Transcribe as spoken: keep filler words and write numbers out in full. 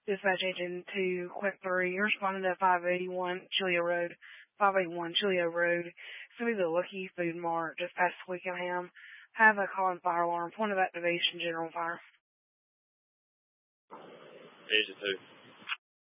Dispatch agent to Quick three. You're responding to five eighty-one Chilio Road. five eighty-one Chilio Road. It's going to be the Lucky Food Mart just past Twickenham. Have a call and fire alarm. Point of activation, general fire. Agent two.